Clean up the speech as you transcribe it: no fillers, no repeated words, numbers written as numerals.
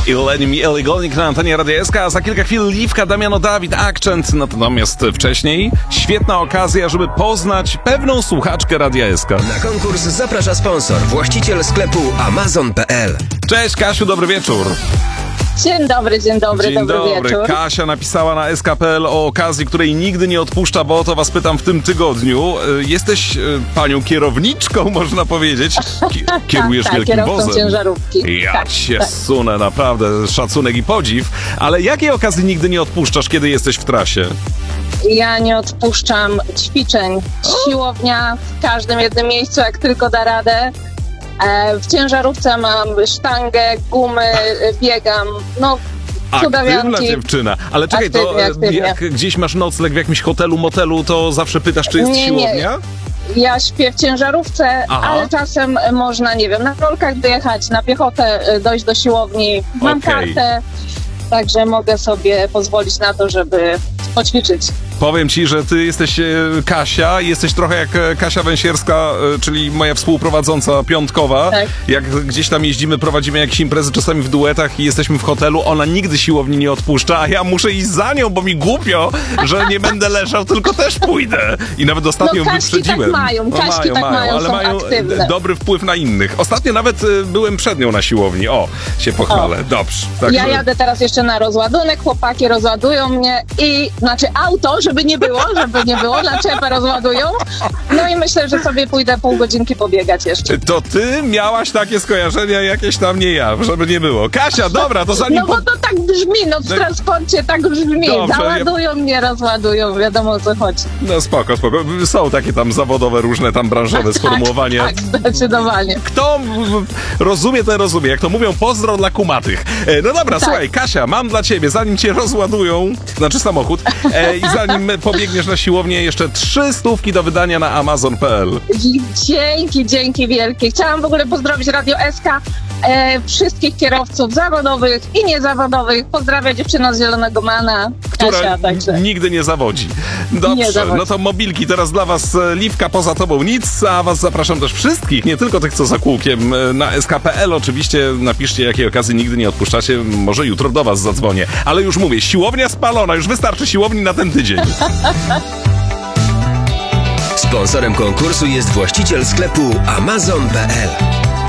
i Lenny Mieli Golnik na antenie Radia SK, a za kilka chwil Liwka, Damiano Dawid, Akcent. Natomiast wcześniej świetna okazja, żeby poznać pewną słuchaczkę Radia SK. Na konkurs zaprasza sponsor, właściciel sklepu Amazon.pl. Cześć Kasiu, dobry wieczór. Dzień dobry, dobry wieczór. Kasia napisała na sk.pl o okazji, której nigdy nie odpuszcza, bo o to was pytam w tym tygodniu. Jesteś panią kierowniczką, można powiedzieć. Kierujesz tak, wielkim kierowcą wozem. ciężarówki. Ja cię sunę, naprawdę szacunek i podziw. Ale jakiej okazji nigdy nie odpuszczasz, kiedy jesteś w trasie? Ja nie odpuszczam ćwiczeń. Siłownia w każdym jednym miejscu, jak tylko da radę. W ciężarówce mam sztangę, gumy, biegam, Aktywna dziewczyna. Ale czekaj, aktywnie. Jak gdzieś masz nocleg w jakimś hotelu, motelu, to zawsze pytasz, czy jest siłownia? Ja śpię w ciężarówce, ale czasem można, nie wiem, na rolkach dojechać, na piechotę dojść do siłowni. Mam kartę, także mogę sobie pozwolić na to, żeby poćwiczyć. Powiem ci, że ty jesteś Kasia, jesteś trochę jak Kasia Węsierska, czyli moja współprowadząca piątkowa. Tak. Jak gdzieś tam jeździmy, prowadzimy jakieś imprezy, czasami w duetach i jesteśmy w hotelu, ona nigdy siłowni nie odpuszcza, a ja muszę iść za nią, bo mi głupio, że nie będę leżał, tylko też pójdę. I nawet ostatnio wyprzedziłem. Kaśki tak mają, ale są mają aktywne. Dobry wpływ na innych. Ostatnio nawet byłem przed nią na siłowni. O, się pochwalę. Dobrze. Także... Ja jadę teraz jeszcze na rozładunek, chłopaki rozładują mnie auto, żeby nie było, naczepę rozładują. No i myślę, że sobie pójdę pół godzinki pobiegać jeszcze. To ty miałaś takie skojarzenia jakieś tam, nie ja, żeby nie było. Kasia, dobra, to zanim... No bo to tak brzmi, w transporcie tak brzmi. Dobrze, załadują mnie, rozładują, wiadomo o co chodzi. No spoko. Są takie tam zawodowe, różne tam branżowe sformułowania. Tak, zdecydowanie. Kto rozumie, ten rozumie. Jak to mówią, pozdro dla kumatych. No dobra, słuchaj, Kasia, mam dla ciebie, zanim cię rozładują, znaczy samochód, i zanim pobiegniesz na siłownię, jeszcze 300 do wydania na Amazon.pl. Dzięki wielkie. Chciałam w ogóle pozdrowić Radio SK, wszystkich kierowców zawodowych i niezawodowych. Pozdrawiam dziewczynę z Zielonego Mana, która Kasia, także nigdy nie zawodzi. Dobrze, nie zawodzi. No to mobilki teraz dla was, Liwka, poza tobą nic, a was zapraszam też wszystkich, nie tylko tych, co za kółkiem, na sk.pl. Oczywiście napiszcie, jakiej okazji nigdy nie odpuszczacie, może jutro do was zadzwonię. Ale już mówię, siłownia spalona, już wystarczy siłowni na ten tydzień. Sponsorem konkursu jest właściciel sklepu Amazon.pl.